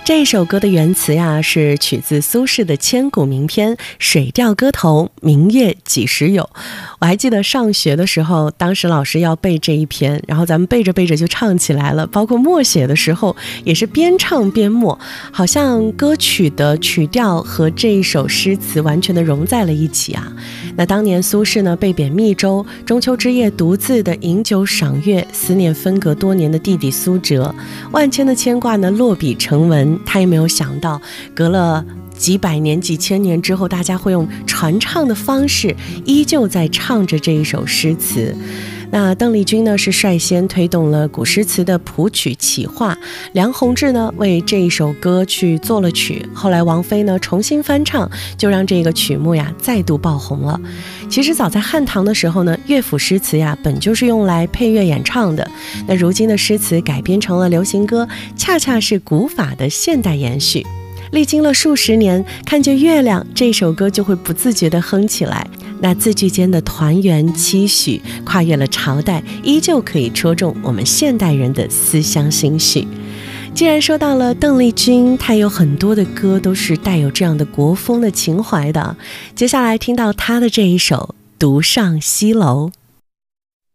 这首歌的原词呀，是取自苏轼的千古名篇《水调歌头·明月几时有》。我还记得上学的时候，当时老师要背这一篇，然后咱们背着背着就唱起来了，包括默写的时候也是边唱边默，好像歌曲的曲调和这一首诗词完全的融在了一起啊。那当年苏轼呢被贬密州，中秋之夜独自的饮酒赏月，思念分隔多年的弟弟苏辙，万千的牵挂呢落笔成文。他也没有想到，隔了几百年几千年之后，大家会用传唱的方式依旧在唱着这一首诗词。那邓丽君呢是率先推动了古诗词的谱曲企划，梁鸿志呢为这一首歌去做了曲，后来王菲呢重新翻唱，就让这个曲目呀再度爆红了。其实早在汉唐的时候呢，乐府诗词呀本就是用来配乐演唱的，那如今的诗词改编成了流行歌，恰恰是古法的现代延续。历经了数十年，看见月亮这首歌就会不自觉地哼起来，那字句间的团圆期许，跨越了朝代，依旧可以戳中我们现代人的思乡心绪。既然说到了邓丽君，她有很多的歌都是带有这样的国风的情怀的，接下来听到她的这一首《独上西楼》。